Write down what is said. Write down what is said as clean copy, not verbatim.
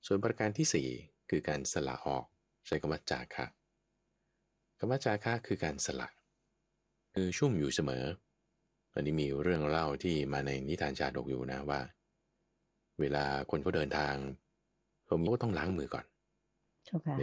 ส่วนประการที่สี่คือการสละออกใช้คำว่าจาคะคำว่าจาคะคือการสละคือชุ่มอยู่เสมอตอนนี้มีเรื่องเล่าที่มาในนิทานชาดกอยู่นะว่าเวลาคนเขาเดินทางเขาต้องล้างมือก่อนเจ้าค่ะ